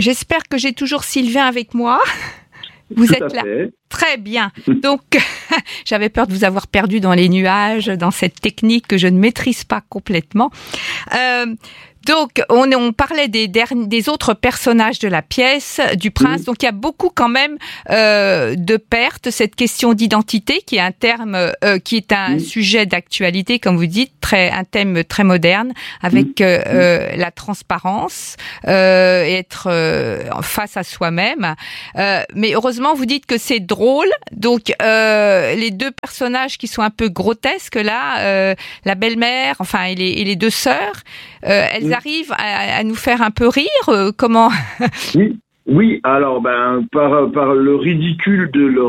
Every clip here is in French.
J'espère que j'ai toujours Sylvain avec moi. Vous Tout êtes à là. fait. Très bien. Donc, j'avais peur de vous avoir perdu dans les nuages, dans cette technique que je ne maîtrise pas complètement. Donc, on parlait des autres personnages de la pièce, du prince. Donc, il y a beaucoup quand même de pertes. Cette question d'identité, qui est un terme, qui est un sujet d'actualité, comme vous dites, un thème très moderne, avec la transparence, et être face à soi-même. Mais heureusement, vous dites que c'est drôle. Donc, les deux personnages qui sont un peu grotesques là, la belle-mère, enfin, et les deux sœurs, elles arrivent à nous faire un peu rire. Comment? Oui. Alors, par le ridicule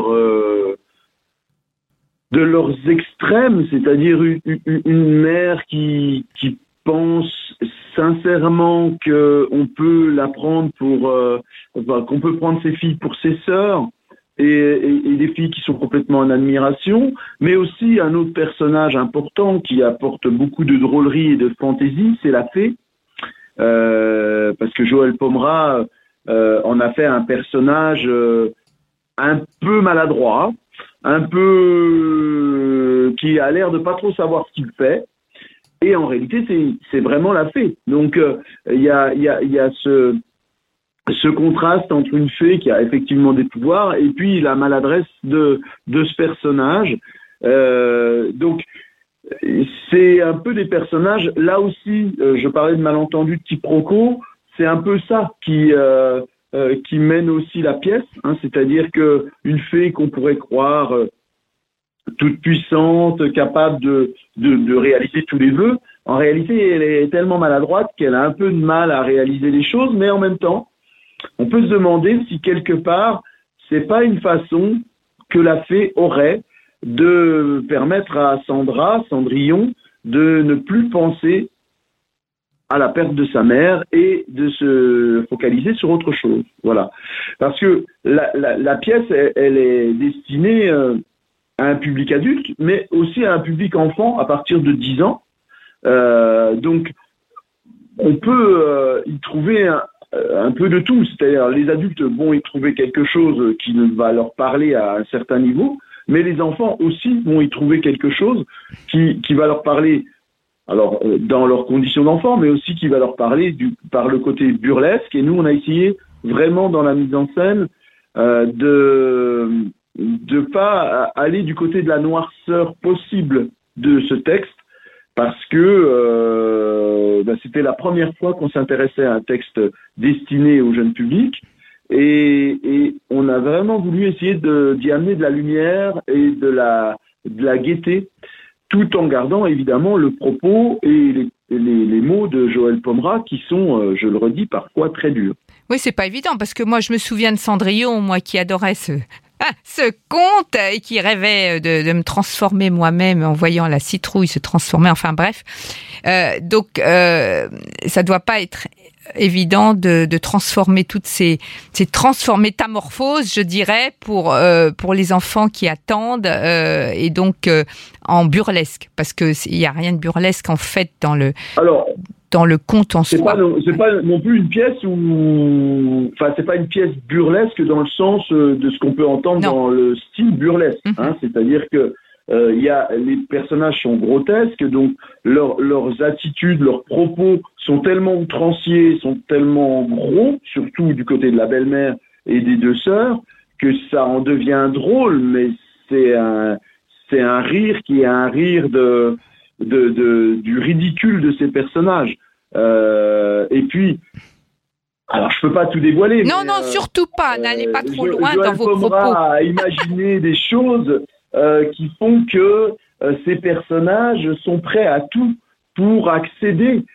de leurs extrêmes, c'est-à-dire une mère qui pense sincèrement qu'on peut la prendre qu'on peut prendre ses filles pour ses sœurs, et des filles qui sont complètement en admiration, mais aussi un autre personnage important qui apporte beaucoup de drôlerie et de fantaisie, c'est la fée, parce que Joël Pomera en a fait un personnage un peu maladroit, un peu qui a l'air de pas trop savoir ce qu'il fait, et en réalité c'est vraiment la fée. Donc il y a ce contraste entre une fée qui a effectivement des pouvoirs et puis la maladresse de ce personnage. Donc c'est un peu des personnages, là aussi je parlais de malentendu, de quiproquo, c'est un peu ça qui mène aussi la pièce, hein, c'est-à-dire que une fée qu'on pourrait croire toute puissante, capable de réaliser tous les vœux, en réalité elle est tellement maladroite qu'elle a un peu de mal à réaliser les choses, mais en même temps on peut se demander si quelque part c'est pas une façon que la fée aurait de permettre à Cendrillon, de ne plus penser à la perte de sa mère et de se focaliser sur autre chose. Voilà. Parce que la pièce, elle est destinée à un public adulte, mais aussi à un public enfant à partir de 10 ans. Donc, on peut y trouver un peu de tout. C'est-à-dire, les adultes vont y trouver quelque chose qui va leur parler à un certain niveau, mais les enfants aussi vont y trouver quelque chose qui va leur parler, alors dans leurs conditions d'enfant, mais aussi qui va leur parler par le côté burlesque. Et nous, on a essayé vraiment dans la mise en scène de pas aller du côté de la noirceur possible de ce texte, parce que c'était la première fois qu'on s'intéressait à un texte destiné au jeune public, et on a vraiment voulu essayer d'y amener de la lumière et de la gaieté, tout en gardant évidemment le propos et les mots de Joël Pomera qui sont, je le redis, parfois très durs. Oui, c'est pas évident, parce que moi je me souviens de Cendrillon, moi qui adorais ce conte et qui rêvait de me transformer moi-même en voyant la citrouille se transformer, enfin bref. Donc ça doit pas être évident de transformer toutes ces métamorphoses, je dirais, pour les enfants qui attendent, et donc en burlesque, parce que il y a rien de burlesque en fait dans le conte en soi. C'est pas non plus une pièce c'est pas une pièce burlesque dans le sens de ce qu'on peut entendre dans le style burlesque. Hein, c'est-à-dire que les personnages sont grotesques, donc leurs attitudes, leurs propos sont tellement outranciers, sont tellement gros, surtout du côté de la belle-mère et des deux sœurs, que ça en devient drôle, mais c'est un rire qui est un rire du ridicule de ces personnages. Et puis, alors je peux pas tout dévoiler. Non, surtout pas. N'allez pas trop loin dans vos propos. À imaginer des choses qui font que ces personnages sont prêts à tout pour accéder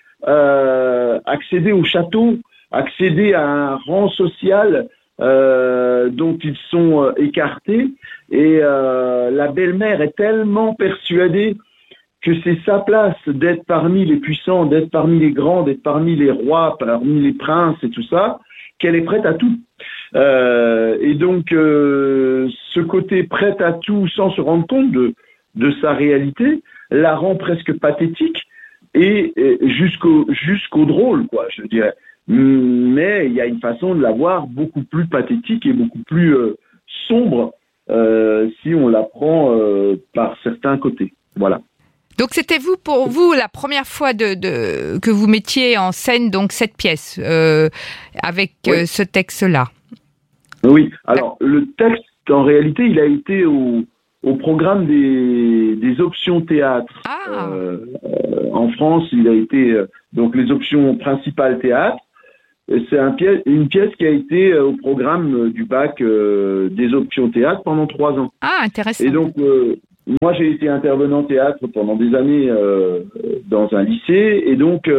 au château, accéder à un rang social dont ils sont écartés. Et la belle-mère est tellement persuadée que c'est sa place d'être parmi les puissants, d'être parmi les grands, d'être parmi les rois, parmi les princes et tout ça, qu'elle est prête à tout. Et donc, ce côté prête à tout sans se rendre compte de sa réalité la rend presque pathétique et jusqu'au drôle, quoi, je dirais. mais il y a une façon de la voir beaucoup plus pathétique et beaucoup plus sombre si on la prend par certains côtés. Voilà. Donc c'était pour vous la première fois que vous mettiez en scène donc cette pièce avec ce texte-là. Oui. Alors le texte, en réalité, il a été au programme des options théâtre. En France, il a été donc les options principales théâtre. C'est une pièce qui a été au programme du bac des options théâtre pendant 3 ans. Ah, intéressant. Et donc moi, j'ai été intervenant théâtre pendant des années dans un lycée, et donc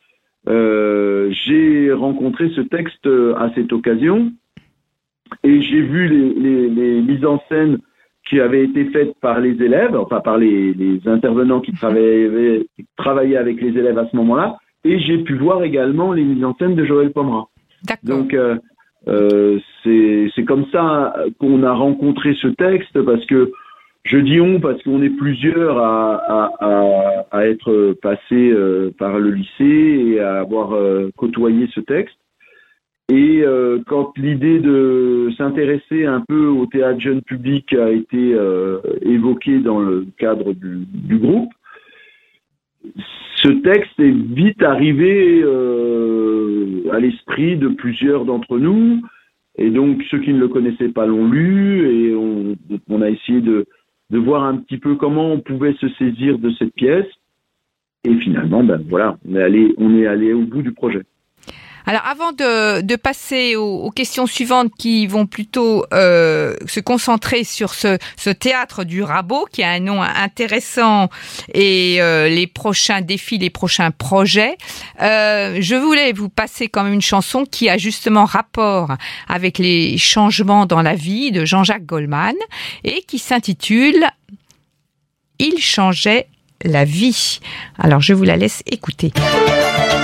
j'ai rencontré ce texte à cette occasion, et j'ai vu les mises en scène qui avaient été faites par les élèves, enfin par les intervenants qui travaillaient avec les élèves à ce moment-là, et j'ai pu voir également les mises en scène de Joël Pomerat. D'accord. Donc c'est comme ça qu'on a rencontré ce texte, parce que je dis on parce qu'on est plusieurs à être passés par le lycée et à avoir côtoyé ce texte. Et quand l'idée de s'intéresser un peu au théâtre jeune public a été évoquée dans le cadre du groupe, ce texte est vite arrivé à l'esprit de plusieurs d'entre nous. Et donc ceux qui ne le connaissaient pas l'ont lu, et on a essayé de voir un petit peu comment on pouvait se saisir de cette pièce. Et finalement, voilà, on est allé au bout du projet. Alors, avant de passer aux questions suivantes qui vont plutôt se concentrer sur ce théâtre du rabot, qui a un nom intéressant, et les prochains défis, les prochains projets, je voulais vous passer quand même une chanson qui a justement rapport avec les changements dans la vie de Jean-Jacques Goldman, et qui s'intitule « Il changeait la vie ». Alors, je vous la laisse écouter.